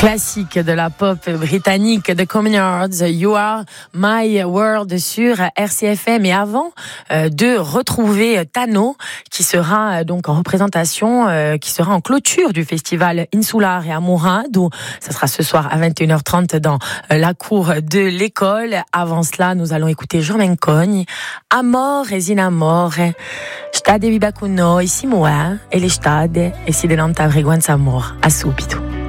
Classique de la pop britannique de Common Hearts, You Are My World sur RCFM. Et avant de retrouver Tano, qui sera donc en représentation, qui sera en clôture du festival Insular et Amorado. Ça sera ce soir à 21h30 dans la cour de l'école. Avant cela, nous allons écouter Jean Mencogne, Amor e sin amore, stade viva con noi, si muore, e l'estate, e si denanta frequenza amor. A subito.